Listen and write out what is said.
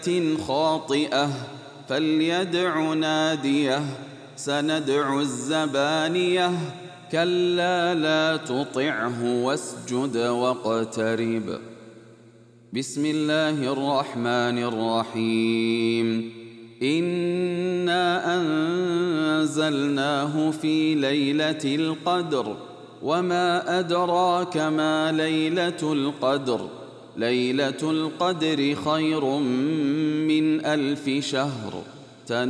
خاطئة فليدع ناديه سندع الزبانية كلا لا تطعه واسجد واقترب. بسم الله الرحمن الرحيم. إنا أنزلناه في ليلة القدر وما أدراك ما ليلة القدر ليلة القدر خير من 1000 شهر